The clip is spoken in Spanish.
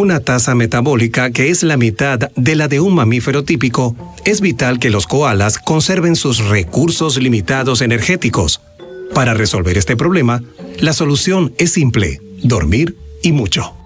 una tasa metabólica que es la mitad de la de un mamífero típico, es vital que los koalas conserven sus recursos limitados energéticos. Para resolver este problema, la solución es simple: dormir y mucho.